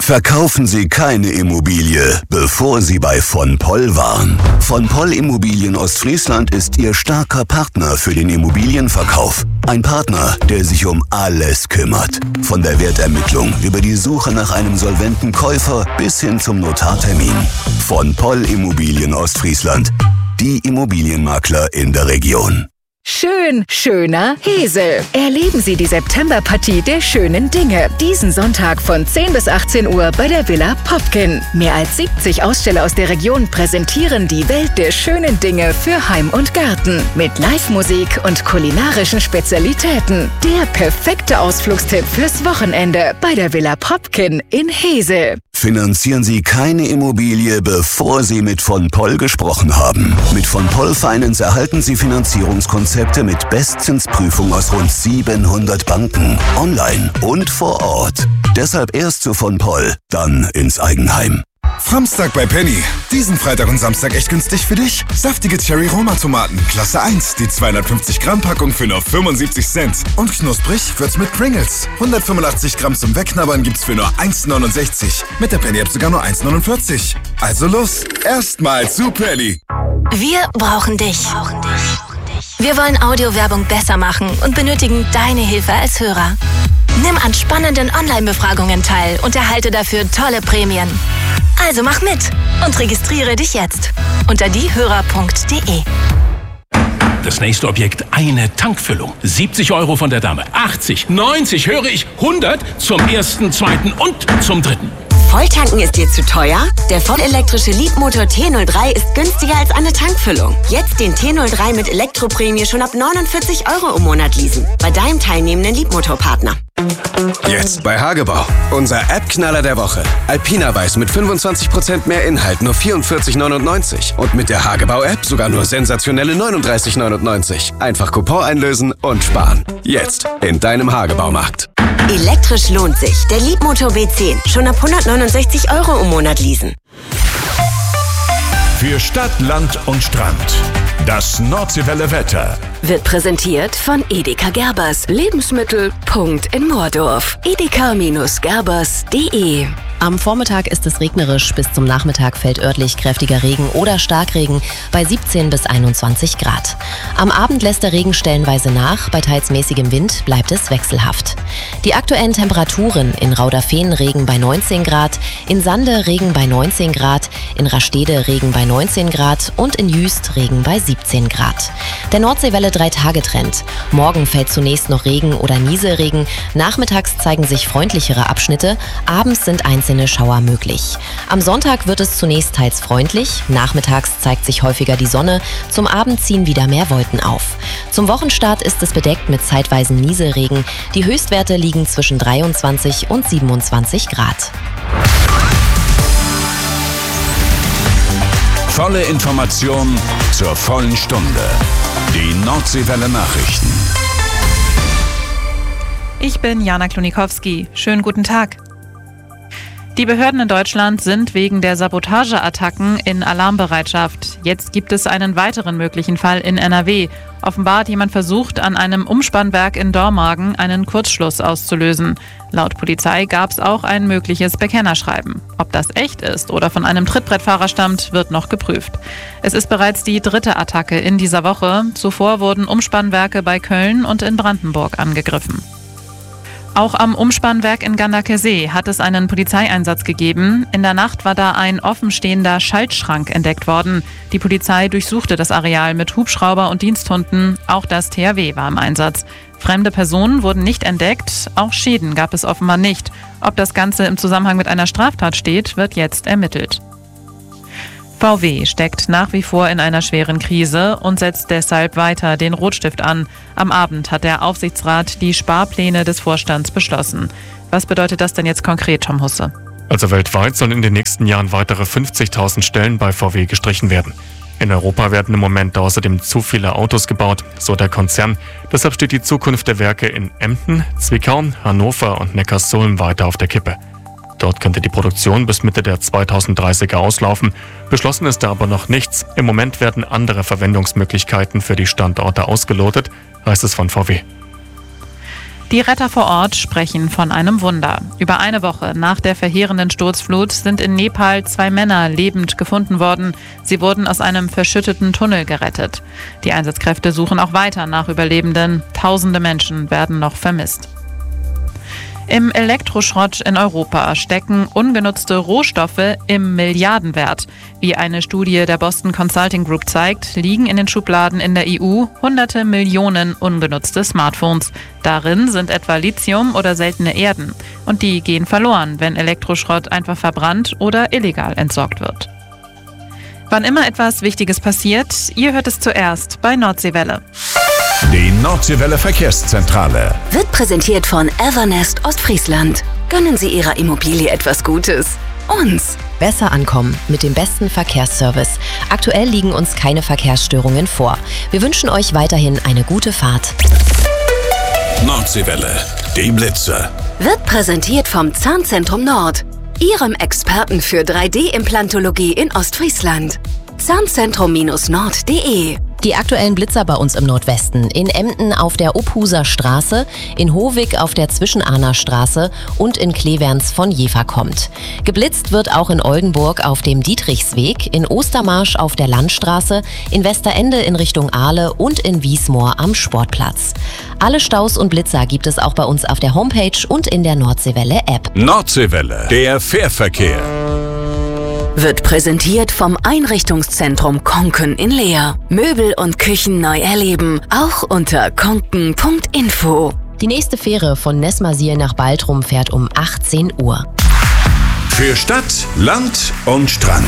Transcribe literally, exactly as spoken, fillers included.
Verkaufen Sie keine Immobilie, bevor Sie bei von Poll waren. Von Poll Immobilien Ostfriesland ist Ihr starker Partner für den Immobilienverkauf. Ein Partner, der sich um alles kümmert. Von der Wertermittlung über die Suche nach einem solventen Käufer bis hin zum Notartermin. Von Poll Immobilien Ostfriesland. Die Immobilienmakler in der Region. Schön, schöner Hesel. Erleben Sie die Septemberpartie der schönen Dinge. Diesen Sonntag von zehn bis achtzehn Uhr bei der Villa Popkin. Mehr als siebzig Aussteller aus der Region präsentieren die Welt der schönen Dinge für Heim und Garten. Mit Live-Musik und kulinarischen Spezialitäten. Der perfekte Ausflugstipp fürs Wochenende bei der Villa Popkin in Hesel. Finanzieren Sie keine Immobilie, bevor Sie mit von Poll gesprochen haben. Mit von Poll Finance erhalten Sie Finanzierungskonzepte mit Bestzinsprüfung aus rund siebenhundert Banken, online und vor Ort. Deshalb erst zu von Poll, dann ins Eigenheim. Samstag bei Penny. Diesen Freitag und Samstag echt günstig für dich. Saftige Cherry-Roma-Tomaten, Klasse eins, die zweihundertfünfzig Gramm Packung für nur fünfundsiebzig Cent. Und knusprig wird's mit Pringles. hundertfünfundachtzig Gramm zum Wegknabbern gibt's für nur eins neunundsechzig. Mit der Penny-App sogar nur eins neunundvierzig. Also los, erstmal zu Penny. Wir brauchen dich. Wir wollen Audiowerbung besser machen und benötigen deine Hilfe als Hörer. Nimm an spannenden Online-Befragungen teil und erhalte dafür tolle Prämien. Also mach mit und registriere dich jetzt unter diehörer punkt de. Das nächste Objekt, eine Tankfüllung. siebzig Euro von der Dame. achtzig, neunzig, höre ich, hundert zum ersten, zweiten und zum dritten. Volltanken ist dir zu teuer? Der vollelektrische Leapmotor T null drei ist günstiger als eine Tankfüllung. Jetzt den T null drei mit Elektroprämie schon ab neunundvierzig Euro im Monat leasen. Bei deinem teilnehmenden Leapmotor-Partner. Jetzt bei Hagebau. Unser App-Knaller der Woche. Alpina Weiß mit fünfundzwanzig Prozent mehr Inhalt, nur vierundvierzig neunundneunzig. Und mit der Hagebau-App sogar nur sensationelle neununddreißig neunundneunzig. Einfach Coupon einlösen und sparen. Jetzt in deinem Hagebaumarkt. Elektrisch lohnt sich. Der Leapmotor B zehn. Schon ab hundertneunundsechzig Euro im Monat leasen. Für Stadt, Land und Strand. Das Nordseewelle Wetter Wird präsentiert von Edeka Gerbers. Lebensmittel. Punkt in Moordorf. edeka Gerbers punkt de. Am Vormittag ist es regnerisch, bis zum Nachmittag fällt örtlich kräftiger Regen oder Starkregen bei siebzehn bis einundzwanzig Grad. Am Abend lässt der Regen stellenweise nach, bei teils mäßigem Wind bleibt es wechselhaft. Die aktuellen Temperaturen: in Rauderfehn Regen bei neunzehn Grad, in Sande Regen bei neunzehn Grad, in Rastede Regen bei neunzehn Grad und in Jüst Regen bei siebzehn Grad. Der Nordseewelle drei-Tage-Trend. Morgen fällt zunächst noch Regen oder Nieselregen, nachmittags zeigen sich freundlichere Abschnitte, abends sind einzelne Schauer möglich. Am Sonntag wird es zunächst teils freundlich, nachmittags zeigt sich häufiger die Sonne, zum Abend ziehen wieder mehr Wolken auf. Zum Wochenstart ist es bedeckt mit zeitweisen Nieselregen, die Höchstwerte liegen zwischen dreiundzwanzig und siebenundzwanzig Grad. Volle Information zur vollen Stunde. Die Nordseewelle Nachrichten. Ich bin Jana Klonikowski. Schönen guten Tag. Die Behörden in Deutschland sind wegen der Sabotageattacken in Alarmbereitschaft. Jetzt gibt es einen weiteren möglichen Fall in N R W. Offenbar hat jemand versucht, an einem Umspannwerk in Dormagen einen Kurzschluss auszulösen. Laut Polizei gab es auch ein mögliches Bekennerschreiben. Ob das echt ist oder von einem Trittbrettfahrer stammt, wird noch geprüft. Es ist bereits die dritte Attacke in dieser Woche. Zuvor wurden Umspannwerke bei Köln und in Brandenburg angegriffen. Auch am Umspannwerk in Ganderkesee hat es einen Polizeieinsatz gegeben. In der Nacht war da ein offenstehender Schaltschrank entdeckt worden. Die Polizei durchsuchte das Areal mit Hubschrauber und Diensthunden. Auch das T H W war im Einsatz. Fremde Personen wurden nicht entdeckt. Auch Schäden gab es offenbar nicht. Ob das Ganze im Zusammenhang mit einer Straftat steht, wird jetzt ermittelt. V W steckt nach wie vor in einer schweren Krise und setzt deshalb weiter den Rotstift an. Am Abend hat der Aufsichtsrat die Sparpläne des Vorstands beschlossen. Was bedeutet das denn jetzt konkret, Tom Husse? Also weltweit sollen in den nächsten Jahren weitere fünfzigtausend Stellen bei V W gestrichen werden. In Europa werden im Moment außerdem zu viele Autos gebaut, so der Konzern. Deshalb steht die Zukunft der Werke in Emden, Zwickau, Hannover und Neckarsulm weiter auf der Kippe. Dort könnte die Produktion bis Mitte der zweitausenddreißiger auslaufen. Beschlossen ist da aber noch nichts. Im Moment werden andere Verwendungsmöglichkeiten für die Standorte ausgelotet, heißt es von V W. Die Retter vor Ort sprechen von einem Wunder. Über eine Woche nach der verheerenden Sturzflut sind in Nepal zwei Männer lebend gefunden worden. Sie wurden aus einem verschütteten Tunnel gerettet. Die Einsatzkräfte suchen auch weiter nach Überlebenden. Tausende Menschen werden noch vermisst. Im Elektroschrott in Europa stecken ungenutzte Rohstoffe im Milliardenwert. Wie eine Studie der Boston Consulting Group zeigt, liegen in den Schubladen in der E U hunderte Millionen ungenutzte Smartphones. Darin sind etwa Lithium oder seltene Erden. Und die gehen verloren, wenn Elektroschrott einfach verbrannt oder illegal entsorgt wird. Wann immer etwas Wichtiges passiert, ihr hört es zuerst bei Nordseewelle. Die Nordseewelle Verkehrszentrale Wird präsentiert von Evernest Ostfriesland. Gönnen Sie Ihrer Immobilie etwas Gutes. Uns. Besser ankommen mit dem besten Verkehrsservice. Aktuell liegen uns keine Verkehrsstörungen vor. Wir wünschen euch weiterhin eine gute Fahrt. Nordseewelle, die Blitzer. Wird präsentiert vom Zahnzentrum Nord. Ihrem Experten für drei D-Implantologie in Ostfriesland. Zahnzentrum Nord punkt de. Die aktuellen Blitzer bei uns im Nordwesten. In Emden auf der Ophuser Straße, in Hovig auf der Zwischenahner Straße und in Kleverns von Jever kommt. Geblitzt wird auch in Oldenburg auf dem Dietrichsweg, in Ostermarsch auf der Landstraße, in Westerende in Richtung Ahle und in Wiesmoor am Sportplatz. Alle Staus und Blitzer gibt es auch bei uns auf der Homepage und in der Nordseewelle-App. Nordseewelle, der Fährverkehr. Wird präsentiert vom Einrichtungszentrum Konken in Leer. Möbel und Küchen neu erleben, auch unter konken punkt info. Die nächste Fähre von Nesmasil nach Baltrum fährt um achtzehn Uhr. Für Stadt, Land und Strand.